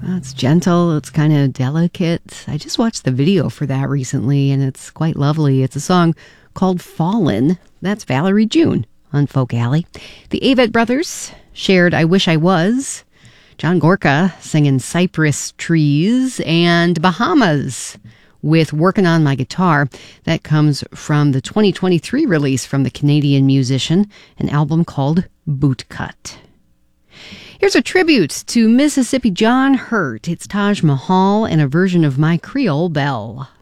It's gentle, it's kind of delicate. I just watched the video for that recently, and it's quite lovely. It's a song called Fallen. That's Valerie June on Folk Alley. The Avett Brothers shared I Wish I Was. John Gorka singing Cypress Trees, and Bahamas with Working on My Guitar. That comes from the 2023 release from the Canadian musician, an album called Bootcut. Here's a tribute to Mississippi John Hurt. It's Taj Mahal and a version of My Creole Belle.